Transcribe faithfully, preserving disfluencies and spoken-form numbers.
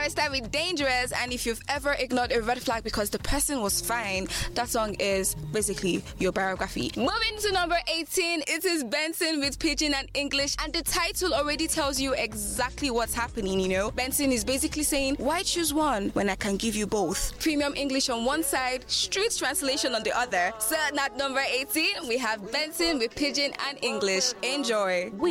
let's start with Dangerous. And if you've ever ignored a red flag because the person was fine, that song is basically your biography. Moving to number eighteen, it is Benson with Pidgin and English. And the title already tells you exactly what's happening, you know. Benson is basically saying, why choose one when I can give you both? Premium English on one side, street translation on the other. So at number eighteen, we have Benson with Pidgin and English. Enjoy.